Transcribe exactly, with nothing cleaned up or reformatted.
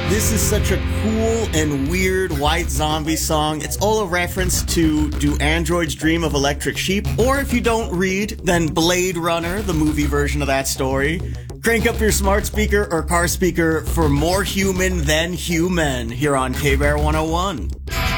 This is such a cool and weird White Zombie song. It's all a reference to Do Androids Dream of Electric Sheep? Or if you don't read, then Blade Runner, the movie version of that story. Crank up your smart speaker or car speaker for more human than human here on K-Bear one oh one.